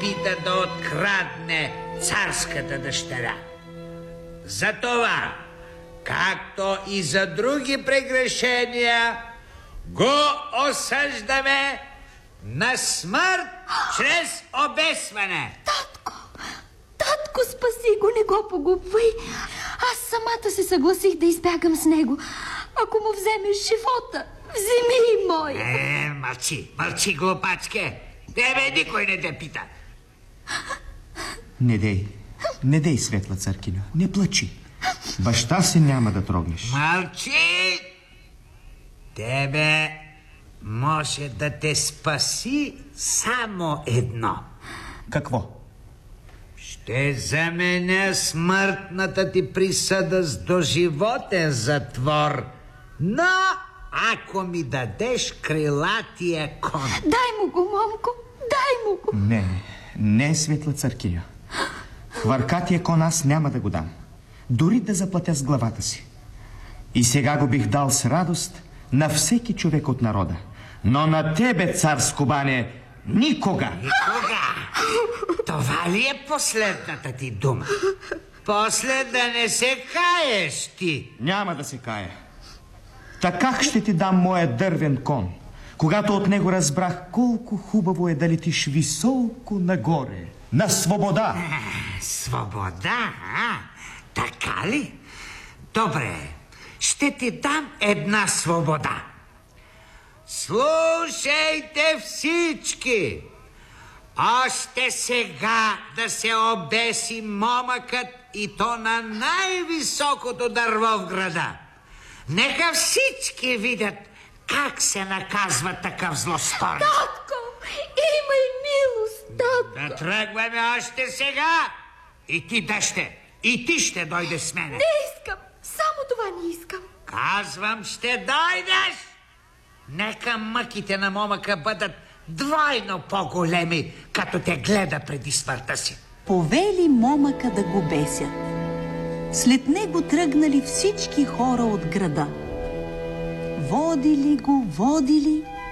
опита да открадне царската дъщеря. Затова, както и за други прегрешения, го осъждаме на смърт чрез обесване. Татко, спаси го, не го погубвай. Аз самата се съгласих да избягам с него. Ако му вземеш живота, вземи и моя. Мълчи, глупачке. Тебе никой не те пита. Не дей, светла църкиня, не плачи. Баща си няма да трогнеш. Мълчи! Тебе може да те спаси само едно. Какво? Ще заменя смъртната ти присъда с доживотен затвор, но ако ми дадеш крилатия кон. Дай му го, момко, дай му го. Не, светла църкиня. Хвъркатия кон аз няма да го дам. Дори да заплатя с главата си. И сега го бих дал с радост на всеки човек от народа. Но на тебе, цар Скубане, никога. Това ли е последната ти дума? После да не се каеш ти. Няма да се кая. Така ще ти дам моя дървен кон, когато от него разбрах колко хубаво е да летиш високо нагоре, на свобода. Свобода, така ли? Добре, ще ти дам една свобода. Слушайте всички! Още сега да се обеси момъкът и то на най-високото дърво в града. Нека всички видят как се наказва такъв злосторен. Татко, имай милост, татко. Да тръгваме още сега. И ти, дъще, и ти ще дойдеш с мене. Не искам, само това не искам. Казвам, ще дойдеш. Нека мъките на момъка бъдат двойно по-големи, като те гледа преди смъртта си. Повели момъка да го бесят. След него тръгнали всички хора от града. Водили го,